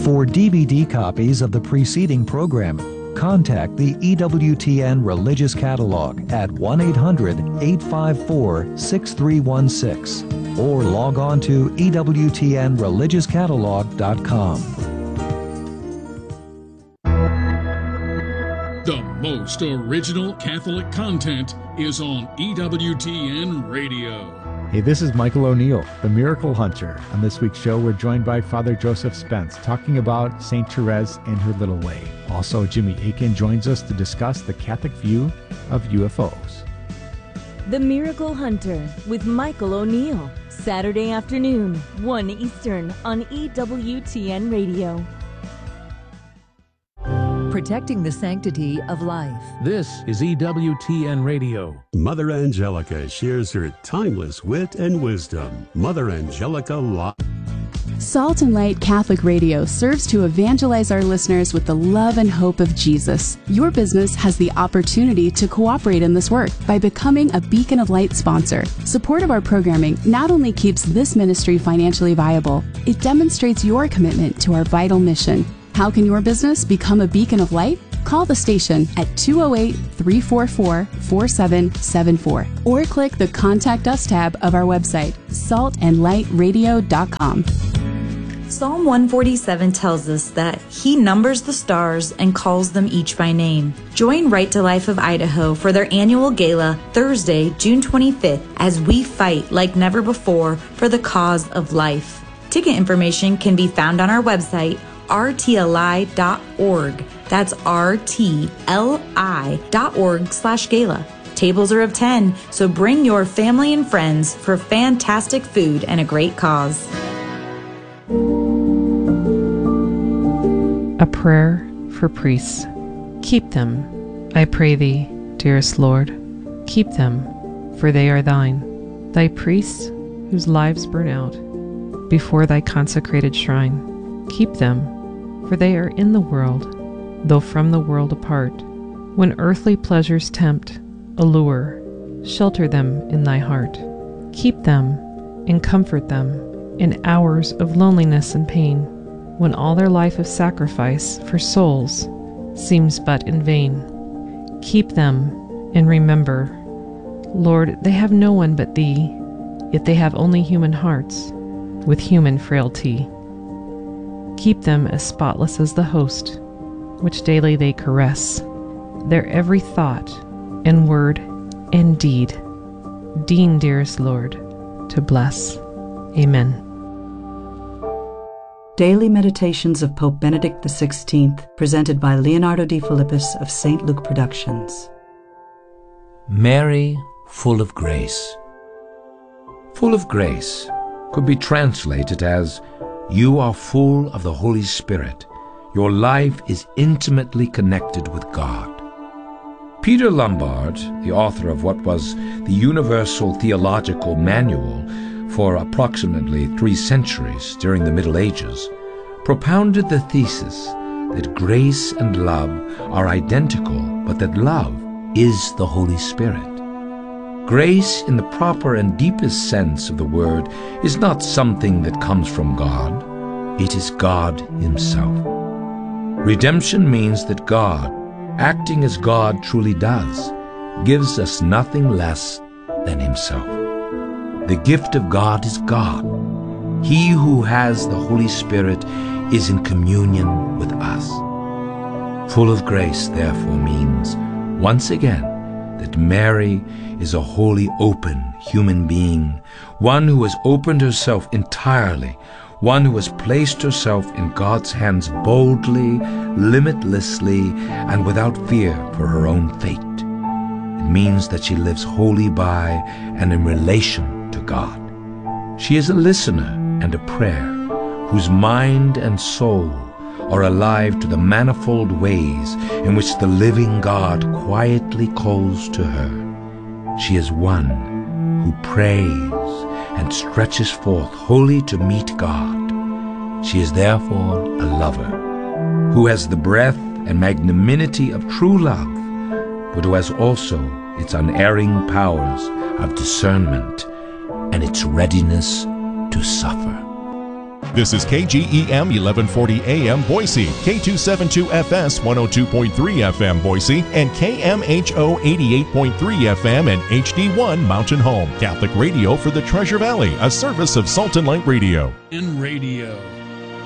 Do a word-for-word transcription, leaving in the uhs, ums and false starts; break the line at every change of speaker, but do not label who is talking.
For D V D copies of the preceding programming, contact the E W T N Religious Catalog at one eight hundred, eight five four, six three one six or log on to E W T N religious catalog dot com.
The most original Catholic content is on E W T N Radio.
Hey, this is Michael O'Neill, the Miracle Hunter. On this week's show, we're joined by Father Joseph Spence, talking about Saint Therese and her little way. Also, Jimmy Akin joins us to discuss the Catholic view of U F Os.
The Miracle Hunter with Michael O'Neill, Saturday afternoon, one Eastern on E W T N Radio.
Protecting the sanctity of life.
This is E W T N Radio.
Mother Angelica shares her timeless wit and wisdom. Mother Angelica Live.
Salt and Light Catholic Radio serves to evangelize our listeners with the love and hope of Jesus. Your business has the opportunity to cooperate in this work by becoming a Beacon of Light sponsor. Support of our programming not only keeps this ministry financially viable, it demonstrates your commitment to our vital mission. How can your business become a beacon of light? Call the station at two oh eight, three four four, four seven seven four or click the Contact Us tab of our website, salt and light radio dot com.
Psalm one forty-seven tells us that He numbers the stars and calls them each by name. Join Right to Life of Idaho for their annual gala Thursday, June twenty-fifth, as we fight like never before for the cause of life. Ticket information can be found on our website, r t l i dot org. That's r t l i dot org slash gala. Tables are of ten, so bring your family and friends for fantastic food and a great cause.
A prayer for priests. Keep them, I pray thee, dearest Lord. Keep them, for they are thine. Thy priests, whose lives burn out before thy consecrated shrine. Keep them, for they are in the world, though from the world apart. When earthly pleasures tempt, allure, shelter them in thy heart. Keep them and comfort them in hours of loneliness and pain, when all their life of sacrifice for souls seems but in vain. Keep them and remember, Lord, they have no one but thee, yet they have only human hearts with human frailty. Keep them as spotless as the host, which daily they caress, their every thought and word and deed. Deign, dearest Lord, to bless. Amen.
Daily Meditations of Pope Benedict the sixteenth, presented by Leonardo de Philippis of Saint Luke Productions.
Mary, full of grace. Full of grace could be translated as, you are full of the Holy Spirit. Your life is intimately connected with God. Peter Lombard, the author of what was the Universal Theological Manual for approximately three centuries during the Middle Ages, propounded the thesis that grace and love are identical, but that love is the Holy Spirit. Grace, in the proper and deepest sense of the word, is not something that comes from God. It is God Himself. Redemption means that God, acting as God truly does, gives us nothing less than Himself. The gift of God is God. He who has the Holy Spirit is in communion with us. Full of grace, therefore, means, once again, that Mary is a wholly open human being, one who has opened herself entirely, one who has placed herself in God's hands boldly, limitlessly, and without fear for her own fate. It means that she lives wholly by and in relation to God. She is a listener and a prayer, whose mind and soul are alive to the manifold ways in which the living God quietly calls to her. She is one who prays and stretches forth wholly to meet God. She is therefore a lover, who has the breadth and magnanimity of true love, but who has also its unerring powers of discernment and its readiness to suffer.
This is K G E M eleven forty A M Boise, K two seventy-two F S one oh two point three F M Boise, and K M H O eighty-eight point three F M and H D one Mountain Home. Catholic radio for the Treasure Valley, a service of Salt and Light Radio.
In radio.